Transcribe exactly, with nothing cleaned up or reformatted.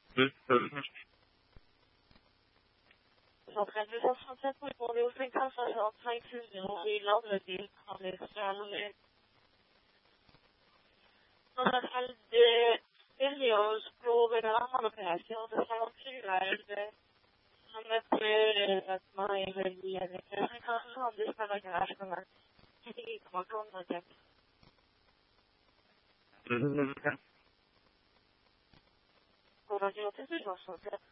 Mhm. Mhm. Centrale deux cent trente-sept pour répondre au cinq cent soixante-cinq zéro et l'ordre de ville en Australie. Centrale de Berlioz pour une grande opération de salon cellulaire de notre traitement est relié avec le cinq cent soixante-dix par le garage commun. Et trois comptes de tête. Mhm. Pour l'orienter, je vais